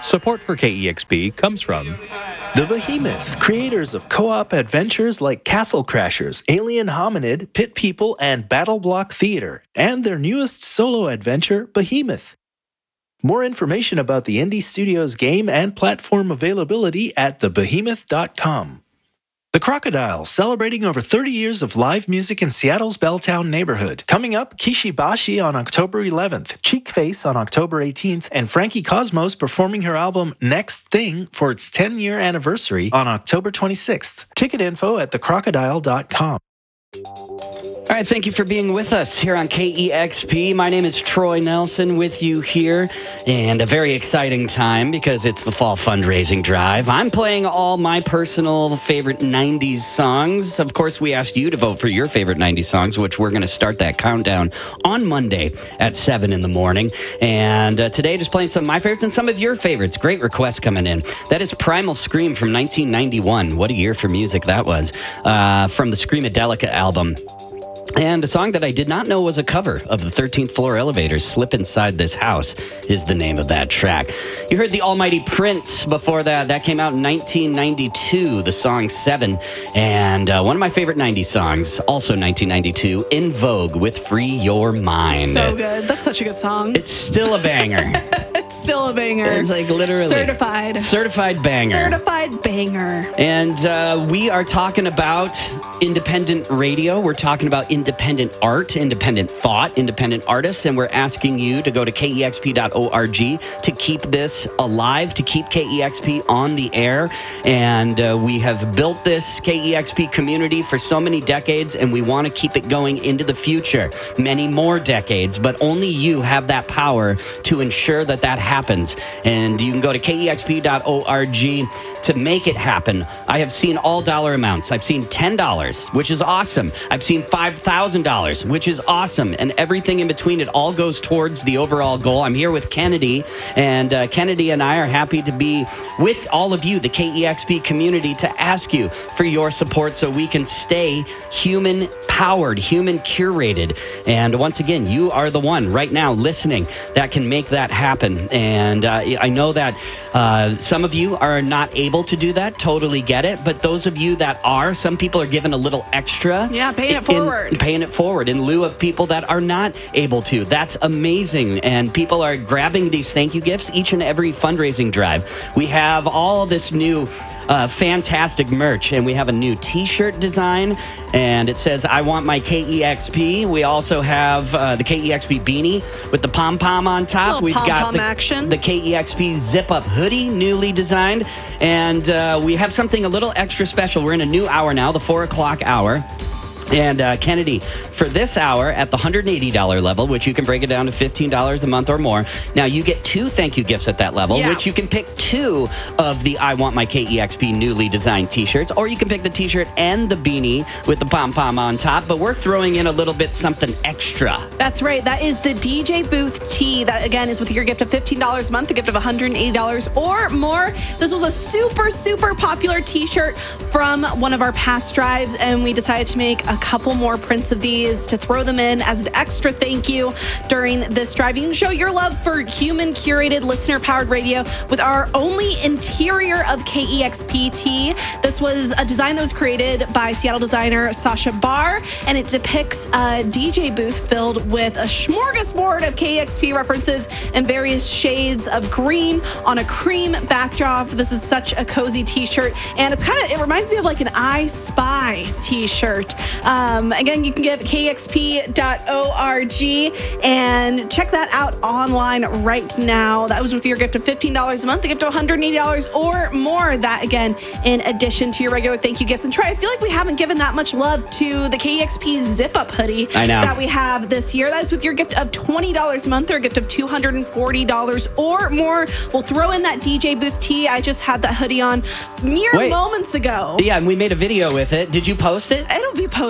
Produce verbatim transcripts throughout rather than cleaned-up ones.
Support for K E X P comes from The Behemoth, creators of co-op adventures like Castle Crashers, Alien Hominid, Pit People, and Battle Block Theater, and their newest solo adventure, Behemoth. More information about the Indie Studios game and platform availability at the behemoth dot com. The Crocodiles, celebrating over thirty years of live music in Seattle's Belltown neighborhood. Coming up, Kishibashi on October eleventh, Cheekface on October eighteenth, and Frankie Cosmos performing her album Next Thing for its ten-year anniversary on October twenty-sixth. Ticket info at the crocodile dot com. All right, thank you for being with us here on K E X P. My name is Troy Nelson with you here, and a very exciting time because it's the fall fundraising drive. I'm playing all my personal favorite nineties songs. Of course, we asked you to vote for your favorite nineties songs, which we're going to start that countdown on Monday at seven in the morning. And uh, today, just playing some of my favorites and some of your favorites. Great requests coming in. That is Primal Scream from nineteen ninety-one. What a year for music that was. Uh, from the Screamadelica album. And a song that I did not know was a cover of the thirteenth Floor Elevators, Slip Inside This House is the name of that track. You heard the almighty Prince before that. That came out in nineteen ninety-two, the song Seven. And uh, one of my favorite nineties songs, also nineteen ninety-two, In Vogue with Free Your Mind. So good. That's such a good song. It's still a banger. It's still a banger. It's like literally. Certified. Certified banger. Certified banger. And uh, we are talking about independent radio. We're talking about independent art, independent thought, independent artists, and we're asking you to go to K E X P dot org to keep this alive, to keep K E X P on the air. And uh, we have built this K E X P community for so many decades, and we want to keep it going into the future, many more decades, but only you have that power to ensure that that happens. And you can go to K E X P dot org to make it happen. I have seen all dollar amounts. I've seen ten dollars, which is awesome. I've seen five thousand dollars, which is awesome. And everything in between, it all goes towards the overall goal. I'm here with Kennedy, and uh, Kennedy and I are happy to be with all of you, the K E X P community, to ask you for your support so we can stay human-powered, human-curated. And once again, you are the one right now listening that can make that happen. And uh, I know that uh, some of you are not able to do that, totally get it. But those of you that are, some people are given a little extra. Yeah, paying it in, forward. Paying it forward in lieu of people that are not able to. That's amazing. And people are grabbing these thank you gifts each and every fundraising drive. We have all this new Uh, fantastic merch, and we have a new t-shirt design, and it says I want my K E X P. We also have uh, the K E X P beanie with the pom-pom on top. We've got the, action. the K E X P zip-up hoodie, newly designed, and uh, we have something a little extra special. We're in a new hour now, the four o'clock hour. And uh, Kennedy, for this hour at the one hundred eighty dollars level, which you can break it down to fifteen dollars a month or more, now you get two thank you gifts at that level, yeah. which you can pick two of the I Want My K E X P newly designed t-shirts, or you can pick the t-shirt and the beanie with the pom-pom on top, but we're throwing in a little bit something extra. That's right. That is the D J Booth tee. That, again, is with your gift of fifteen dollars a month, a gift of one hundred eighty dollars or more. This was a super, super popular t-shirt from one of our past drives, and we decided to make a couple more prints of these to throw them in as an extra thank you during this drive. You can show your love for human-curated, listener-powered radio with our only interior of K E X P tee. This was a design that was created by Seattle designer Sasha Barr, and it depicts a D J booth filled with a smorgasbord of K E X P references and various shades of green on a cream backdrop. This is such a cozy t-shirt, and it's kind of, it reminds me of like an I Spy t-shirt. Um, again, you can get K E X P dot org and check that out online right now. That was with your gift of fifteen dollars a month, a gift of one hundred eighty dollars or more. That, again, in addition to your regular thank you gifts. And Troy, I feel like we haven't given that much love to the K E X P zip-up hoodie I know. that we have this year. That is with your gift of twenty dollars a month or a gift of two hundred forty dollars or more. We'll throw in that D J Booth tee. I just had that hoodie on mere Wait. moments ago. Yeah, and we made a video with it. Did you post it? It'll be posted.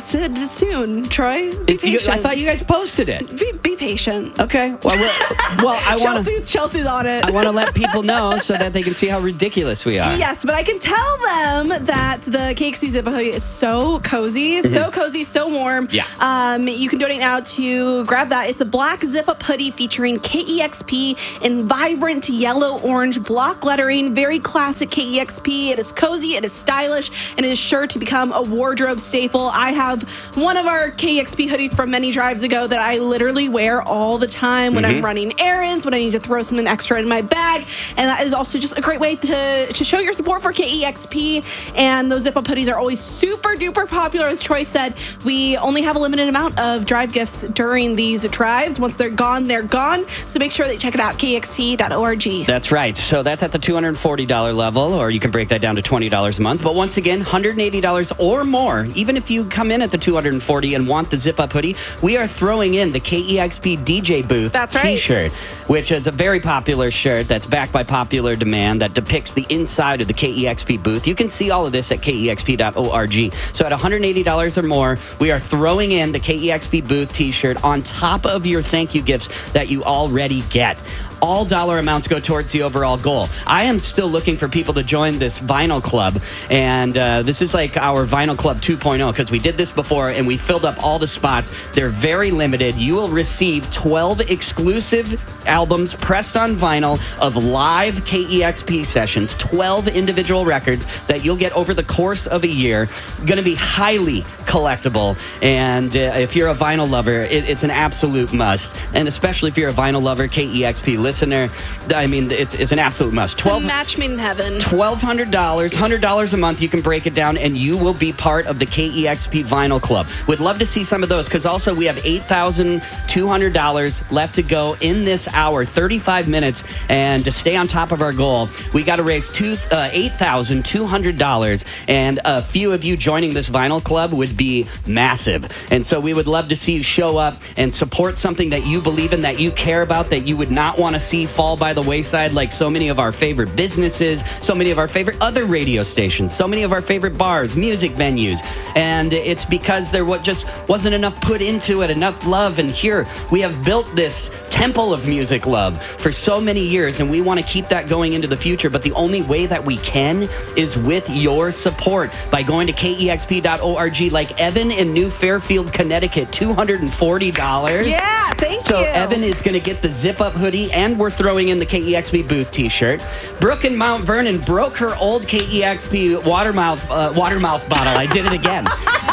posted soon, Troy. Be It's, you, I thought you guys posted it. Be, be patient. Okay. Well, we're, well I want to. Chelsea's, Chelsea's on it. I want to let people know so that they can see how ridiculous we are. Yes, but I can tell them that the K X P Zip hoodie is so cozy, mm-hmm. so cozy, so warm. Yeah. Um, you can donate now to grab that. It's a black zip-up hoodie featuring K E X P in vibrant yellow-orange block lettering. Very classic K E X P. It is cozy, it is stylish, and it is sure to become a wardrobe staple. I have one of our K E X P hoodies from many drives ago that I literally wear all the time when mm-hmm. I'm running errands, when I need to throw something extra in my bag. And that is also just a great way to, to show your support for K E X P. And those zip-up hoodies are always super duper popular. As Troy said, we only have a limited amount of drive gifts during these drives. Once they're gone, they're gone. So make sure that you check it out, K X P dot org. That's right. So that's at the two hundred forty dollars level, or you can break that down to twenty dollars a month. But once again, one hundred eighty dollars or more. Even if you come in at the two hundred forty dollars and want the zip-up hoodie, we are throwing in the K E X P D J Booth that's right. t-shirt, which is a very popular shirt that's backed by popular demand that depicts the inside of the K E X P booth. You can see all of this at K E X P dot org. So at one hundred eighty dollars or more, we are throwing in the K E X P booth t-shirt on top of your thank you gifts that you already get. All dollar amounts go towards the overall goal. I am still looking for people to join this Vinyl Club, and uh, this is like our Vinyl Club two point oh, because we did this before and we filled up all the spots. They're very limited. You will receive twelve exclusive albums pressed on vinyl of live K E X P sessions, twelve individual records that you'll get over the course of a year. Going to be highly collectible, and uh, if you're a vinyl lover, it, it's an absolute must, and especially if you're a vinyl lover, K E X P listener, I mean, it's, it's an absolute must. twelve It's a match made in heaven. twelve hundred dollars, one hundred dollars a month. You can break it down, and you will be part of the K E X P Vinyl Club. Would love to see some of those, because also we have eight thousand two hundred dollars left to go in this hour, thirty-five minutes, and to stay on top of our goal, we got to raise two, uh, eight thousand two hundred dollars, and a few of you joining this Vinyl Club would be massive. And so we would love to see you show up and support something that you believe in, that you care about, that you would not want to see fall by the wayside, like so many of our favorite businesses, so many of our favorite other radio stations, so many of our favorite bars, music venues. And it's because there what just wasn't enough put into it, enough love. And here we have built this temple of music love for so many years, and we want to keep that going into the future. But the only way that we can is with your support by going to K E X P dot org, like Evan in New Fairfield, Connecticut, two hundred forty dollars. Yeah, thank so you. So Evan is going to get the zip-up hoodie, and we're throwing in the K E X P booth t-shirt. Brooke in Mount Vernon broke her old K E X P water mouth, uh, water mouth bottle. I did it again.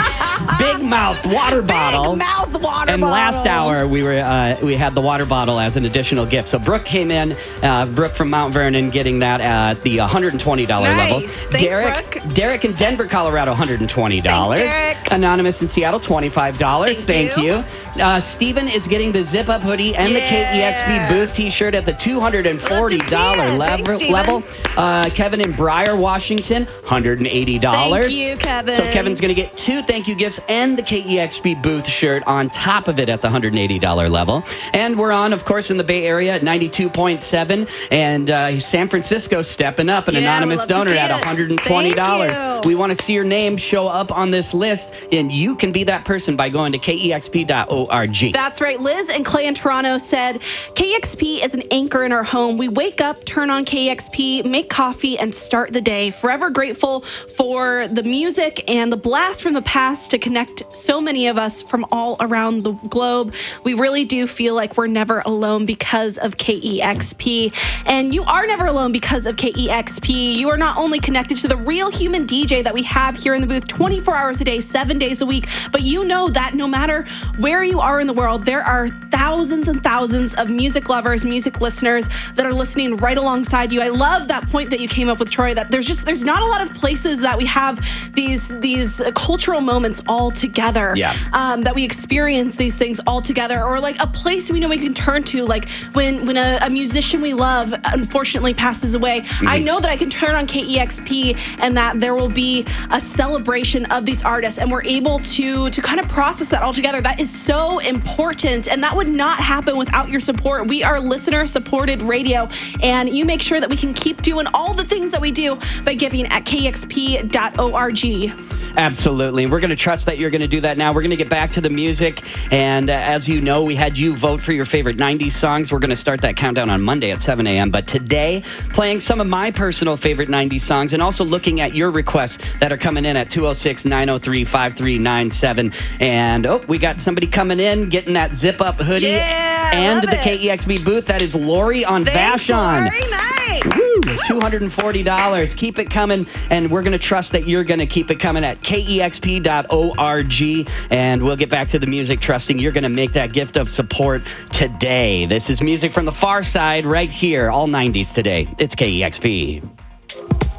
Big mouth water bottle. Big mouth water and bottle. last hour we were uh, we had the water bottle as an additional gift. So Brooke came in, uh, Brooke from Mount Vernon, getting that at the one hundred twenty dollars nice. level. Thanks, Derek, Brooke. Derek in Denver, Colorado, one hundred twenty dollars. Thanks, Derek. Anonymous in Seattle, twenty-five dollars. Thank, Thank you. you. Uh, Stephen is getting the zip-up hoodie and yeah. the K E X P booth t-shirt at the two hundred forty dollars level. Thanks, level. Uh, Kevin in Briar, Washington, one hundred eighty dollars. Thank you, Kevin. So Kevin's going to get two thank you gifts and the K E X P booth shirt on top of it at the one hundred eighty dollars level. And we're on, of course, in the Bay Area at ninety-two point seven. And uh, San Francisco stepping up, an yeah, anonymous donor at one hundred twenty dollars. Thank you. We want to see your name show up on this list, and you can be that person by going to K E X P dot org. That's right. Liz and Clay in Toronto said, K E X P is an anchor in our home. We wake up, turn on K E X P, make coffee, and start the day. Forever grateful for the music and the blast from the past to connect so many of us from all around the globe. We really do feel like we're never alone because of K E X P. And you are never alone because of K E X P. You are not only connected to the real human D J that we have here in the booth twenty-four hours a day, seven days a week, but you know that no matter where you are in the world, there are thousands and thousands of music lovers, music listeners that are listening right alongside you. I love that point that you came up with, Troy, that there's just there's not a lot of places that we have these these cultural moments all together. Yeah. Um, that we experience these things all together, or like a place we know we can turn to, like when when a, a musician we love unfortunately passes away. Mm-hmm. I know that I can turn on K E X P and that there will be a celebration of these artists, and we're able to to kind of process that all together. That is so important, and that would not happen without your support. We are listener supported radio, and you make sure that we can keep doing all the things that we do by giving at K E X P dot org. Absolutely. We're going to trust that you're going to do that now. We're going to get back to the music. And uh, as you know, we had you vote for your favorite nineties songs. We're going to start that countdown on Monday at seven a.m. But today, playing some of my personal favorite nineties songs and also looking at your requests that are coming in at two oh six, nine oh three, five three nine seven. And oh, we got somebody coming in, getting that zip-up hoodie Yeah, and love the it. K E X P booth. That is Lori on Thanks, Vashon. Lori. Nice. Woo, two hundred forty dollars. Keep it coming, and we're going to trust that you're going to keep it coming at K E X P dot org, and we'll get back to the music, trusting you're going to make that gift of support today. This is music from the far side right here, all nineties today. It's K E X P.